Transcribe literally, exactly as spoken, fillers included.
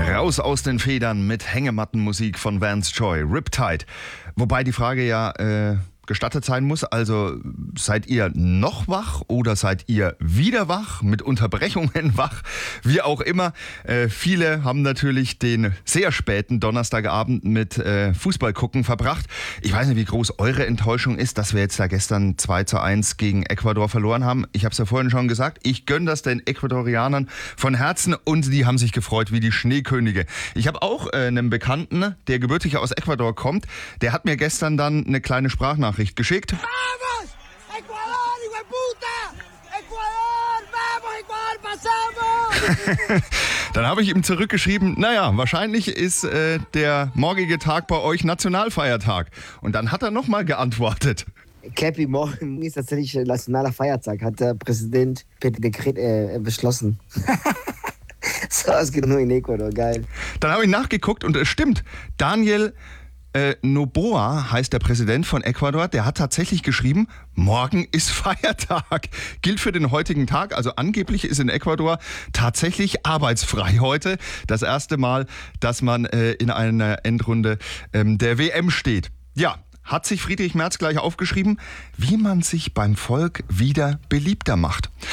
Raus aus den Federn mit Hängemattenmusik von Vance Joy, Riptide. Wobei die Frage ja äh, gestattet sein muss, also seid ihr noch wach oder seid ihr wieder wach, mit Unterbrechungen wach, wie auch immer. Äh, viele haben natürlich den sehr späten Donnerstagabend mit äh, Fußball gucken verbracht. Ich weiß nicht, wie groß eure Enttäuschung ist, dass wir jetzt da gestern zwei zu eins gegen Ecuador verloren haben. Ich habe es ja vorhin schon gesagt, ich gönne das den Ecuadorianern von Herzen und die haben sich gefreut wie die Schneekönige. Ich habe auch äh, einen Bekannten, der gebürtig aus Ecuador kommt, der hat mir gestern dann eine kleine Sprachnachricht geschickt. ¡Vamos! ¡Ecuador, hijo de puta! ¡Ecuador! ¡Vamos, Ecuador! ¡Pasamos! Dann habe ich ihm zurückgeschrieben, naja, wahrscheinlich ist äh, der morgige Tag bei euch Nationalfeiertag. Und dann hat er nochmal geantwortet. Cappy, morgen ist tatsächlich nationaler Feiertag, hat der Präsident per Dekret äh, beschlossen. So, es geht nur in Ecuador, geil. Dann habe ich nachgeguckt und es stimmt, Daniel Äh, Noboa heißt der Präsident von Ecuador, der hat tatsächlich geschrieben, morgen ist Feiertag. Gilt für den heutigen Tag, also angeblich ist in Ecuador tatsächlich arbeitsfrei heute. Das erste Mal, dass man äh, in einer Endrunde ähm, der W M steht. Ja, hat sich Friedrich Merz gleich aufgeschrieben, wie man sich beim Volk wieder beliebter macht.